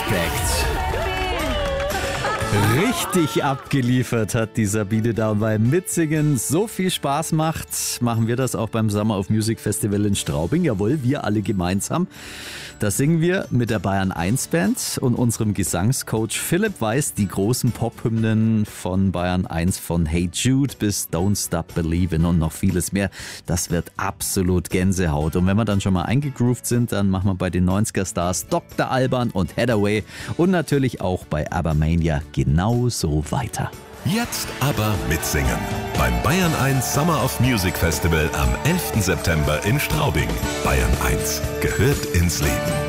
Respekt. Richtig abgeliefert hat die Sabine da, und weil Mitsingen so viel Spaß macht, machen wir das auch beim Summer of Music Festival in Straubing. Jawohl, wir alle gemeinsam. Da singen wir mit der Bayern 1 Band und unserem Gesangscoach Philipp Weiß die großen Pop-Hymnen von Bayern 1, von Hey Jude bis Don't Stop Believin' und noch vieles mehr. Das wird absolut Gänsehaut. Und wenn wir dann schon mal eingegroovt sind, dann machen wir bei den 90er-Stars Dr. Alban und Hathaway und natürlich auch bei ABBA-Mania genauso weiter. Jetzt aber mitsingen beim Bayern 1 Summer of Music Festival am 11. September in Straubing. Bayern 1 gehört ins Leben.